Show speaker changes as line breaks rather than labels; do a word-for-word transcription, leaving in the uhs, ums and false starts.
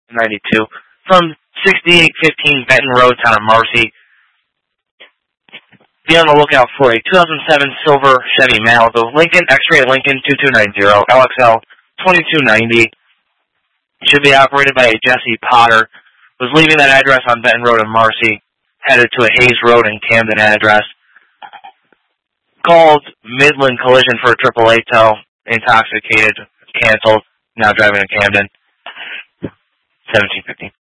ninety-two. From sixty-eight fifteen Benton Road, town of Marcy. Be on the lookout for a two thousand seven silver Chevy Malibu. Lincoln, X-Ray Lincoln two two nine zero, L X L twenty-two ninety. Should be operated by a Jesse Potter. Was leaving that address on Benton Road in Marcy, headed to a Hayes Road and Camden address. Called Midland Collision for a triple A tow. Intoxicated, canceled, now driving to Camden. seventeen fifteen.